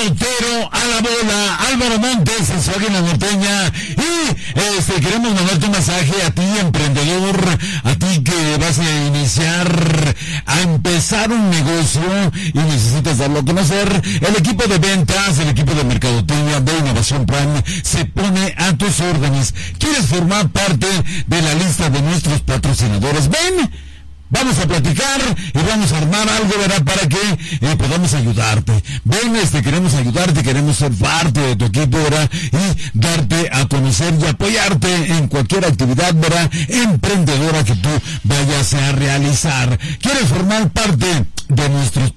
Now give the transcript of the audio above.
pelotero a la bola, Álvaro Montes en su Águila Norteña. Y queremos mandarte un mensaje a ti, emprendedor, a ti que vas a iniciar, a empezar un negocio y necesitas darlo a conocer. El equipo de ventas, el equipo de mercadotecnia de Innovación Plan se pone a tus órdenes. ¿Quieres formar parte de la lista de nuestros patrocinadores? Ven, vamos a platicar y vamos a armar algo, ¿verdad? Para que podamos ayudarte. Ven, queremos ayudarte, queremos ser parte de tu equipo, ¿verdad? Y darte a conocer y apoyarte en cualquier actividad, ¿verdad? Emprendedora que tú vayas a realizar. ¿Quieres formar parte de nuestros